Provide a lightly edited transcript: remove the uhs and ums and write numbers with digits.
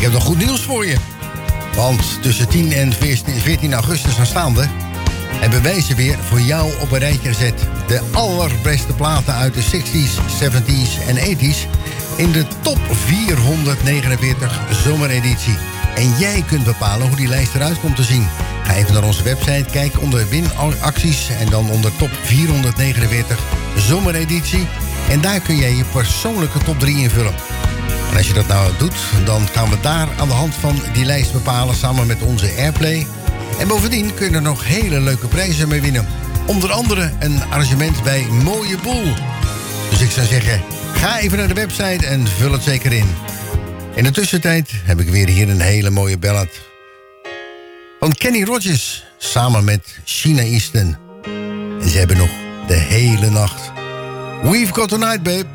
heb nog goed nieuws voor je. Want tussen 10 en 14 augustus aanstaande hebben wij ze weer voor jou op een rijtje gezet. De allerbeste platen uit de 60s, 70s en 80s in de top 449 zomereditie. En jij kunt bepalen hoe die lijst eruit komt te zien. Ga even naar onze website, kijk onder winacties en dan onder top 449 zomereditie. En daar kun jij je persoonlijke top 3 invullen. En als je dat nou doet, dan gaan we daar aan de hand van die lijst bepalen samen met onze Airplay. En bovendien kun je er nog hele leuke prijzen mee winnen. Onder andere een arrangement bij Mooie Boel. Dus ik zou zeggen, ga even naar de website en vul het zeker in. In de tussentijd heb ik weer hier een hele mooie ballad van Kenny Rogers samen met Sheena Easton. En ze hebben nog de hele nacht. We've got tonight, babe.